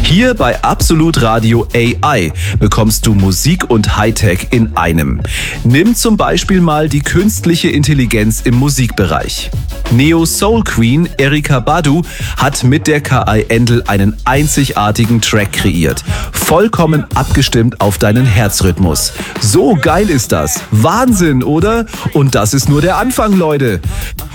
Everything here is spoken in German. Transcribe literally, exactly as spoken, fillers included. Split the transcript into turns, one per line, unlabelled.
Hier bei Absolut Radio A I bekommst du Musik und Hightech in einem. Nimm zum Beispiel mal die künstliche Intelligenz im Musikbereich. Neo Soul Queen Erykah Badu hat mit der K I Endel einen einzigartigen Track kreiert. Vollkommen abgestimmt auf deinen Herzrhythmus. So geil ist das. Wahnsinn, oder? Und das ist nur der Anfang, Leute.